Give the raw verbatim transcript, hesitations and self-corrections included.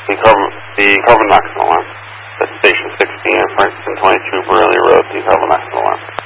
The Carbon, the Carbon Knoxville alarm. That's Station sixteen at Frankston twenty-two Borrelia Road, the Carbon Knoxville alarm.